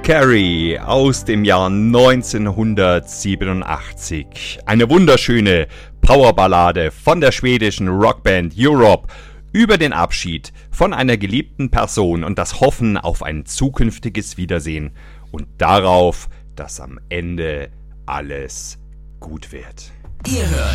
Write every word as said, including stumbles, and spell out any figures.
Carrie aus dem Jahr neunzehnhundertsiebenundachtzig. Eine wunderschöne Powerballade von der schwedischen Rockband Europe über den Abschied von einer geliebten Person und das Hoffen auf ein zukünftiges Wiedersehen und darauf, dass am Ende alles gut wird. Ihr hört